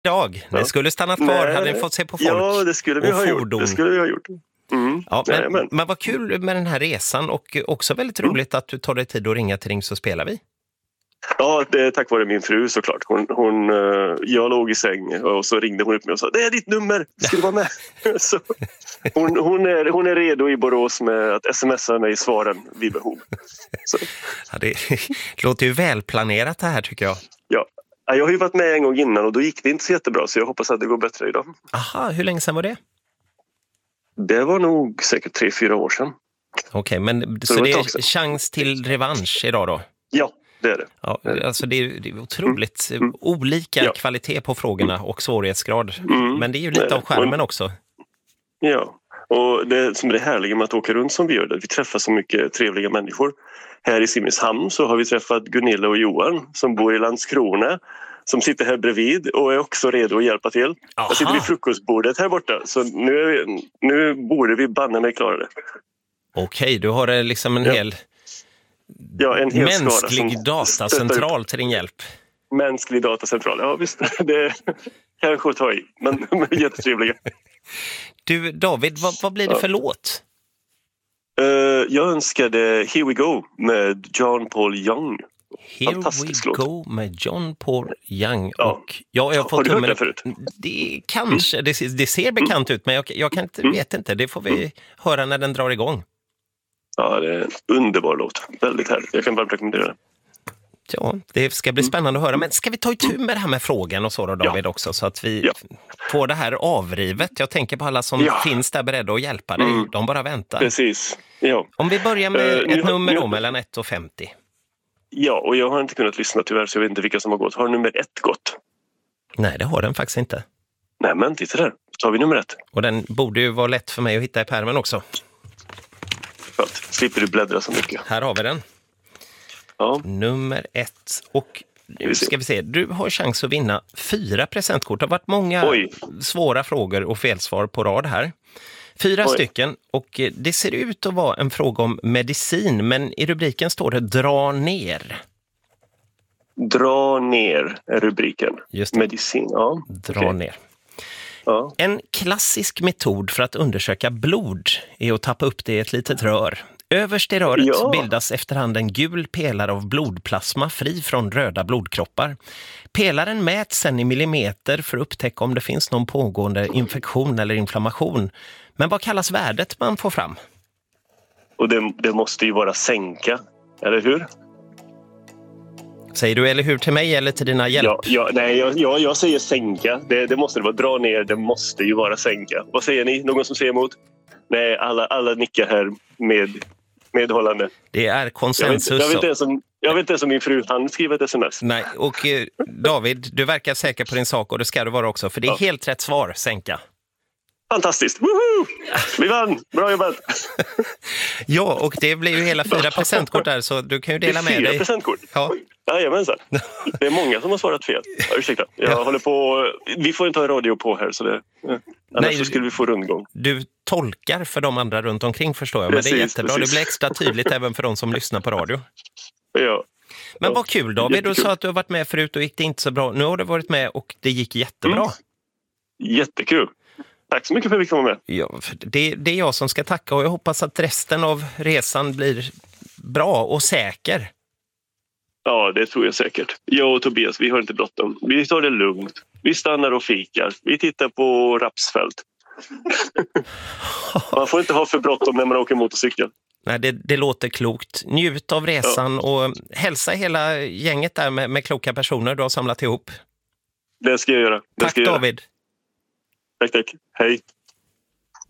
Dag. Ni skulle stannat kvar, hade ni fått se på folk. Ja, det skulle vi ha gjort. Det skulle vi ha gjort. Ja, men vad kul med den här resan och också väldigt roligt att du tar dig tid att ringa till Ring så spelar vi. Ja, det är tack vare min fru såklart. Jag låg i säng och så ringde hon upp mig och sa det är ditt nummer, ska du vara med? Så hon är redo i Borås med att smsa mig svaren vid behov. Så. Ja, det låter ju välplanerat det här tycker jag. Ja, jag har ju varit med en gång innan och då gick det inte så jättebra så jag hoppas att det går bättre idag. Aha, hur länge sedan var det? Det var nog säkert 3-4 år sedan. Okej, men så det är chans till revansch idag då? Ja, det är det. Ja, alltså det är otroligt olika kvalitet på frågorna och svårighetsgrad. Men det är ju lite av skärmen också. Ja, och det som är det härliga med att åka runt som vi gör det, vi träffar så mycket trevliga människor. Här i Simrishamn så har vi träffat Gunilla och Johan som bor i Landskrona, som sitter här bredvid och är också redo att hjälpa till. Aha. Jag sitter vid frukostbordet här borta, så nu borde vi banna mig klara det. Okej, du har liksom en hel mänsklig datacentral till din hjälp. Mänsklig datacentral, ja visst. Det kanske att ta i, men jättetrevliga. Du David, vad blir det för låt? Jag önskade Here We Go med John Paul Young. Here We Go med John Paul Young. Ja. Och jag har fått du hört det förut? Det kanske, det ser bekant ut, men jag kan inte, vet inte. Det får vi höra när den drar igång. Ja, det är en underbar låt. Väldigt härligt. Jag kan bara rekommendera den. Ja, det ska bli spännande att höra. Men ska vi ta itu med det här med frågan och så då, David, också? Så att vi får det här avrivet. Jag tänker på alla som finns där beredda att hjälpa dig. De bara väntar. Precis, ja. Om vi börjar med ett nummer då, mellan 1 och 50. Ja, och jag har inte kunnat lyssna tyvärr så jag vet inte vilka som har gått. Har nummer 1 gått? Nej, det har den faktiskt inte. Nej, men titta där. Så har vi nummer 1. Och den borde ju vara lätt för mig att hitta i pärmen också. Slipper du bläddra så mycket. Här har vi den. Ja. Nummer 1. Och nu ska vi se, du har chans att vinna 4 presentkort. Det har varit många svåra frågor och felsvar på rad här. 4 stycken, och det ser ut att vara en fråga om medicin, men i rubriken står det dra ner. Dra ner är rubriken. Just det. Medicin, ja. Dra ner. Ja. En klassisk metod för att undersöka blod är att tappa upp det i ett litet rör. Överst i röret bildas efterhand en gul pelare av blodplasma fri från röda blodkroppar. Pelaren mäts sedan i millimeter för att upptäcka om det finns någon pågående infektion eller inflammation. Men vad kallas värdet man får fram? Och det måste ju vara sänka, eller hur? Säger du eller hur till mig eller till dina hjälp? Jag säger sänka. Det måste det vara. Dra ner, det måste ju vara sänka. Vad säger ni? Någon som säger emot? Nej, alla nickar här medhållande. Det är konsensus. Jag vet inte ens om min fru han skriver ett sms. Nej, och David, du verkar säker på din sak och det ska du vara också. För det är helt rätt svar, sänka. Fantastiskt! Woho! Vi vann! Bra jobbat! Ja, och det blir ju hela 4 presentkort där, så du kan ju dela med dig. 4 presentkort? Ja. Jajamensan. Det är många som har svarat fel. Ursäkta, jag håller på... Vi får inte ha radio på här, så det... Annars så skulle vi få rundgång. Du tolkar för de andra runt omkring, förstår jag. Precis, men det är jättebra. Det blir extra tydligt även för de som lyssnar på radio. Ja. Men vad kul, David. Du sa att du har varit med förut och gick det inte så bra. Nu har du varit med och det gick jättebra. Jättekul. Tack så mycket för att vi kom med. Ja, det är jag som ska tacka, och jag hoppas att resten av resan blir bra och säker. Ja, det tror jag säkert. Jag och Tobias, vi har inte bråttom. Vi tar det lugnt. Vi stannar och fikar. Vi tittar på rapsfält. Man får inte ha för bråttom när man åker motorcykel. Nej, det låter klokt. Njut av resan och hälsa hela gänget där med kloka personer du har samlat ihop. Det ska jag göra. Tack David. Tack. Hej.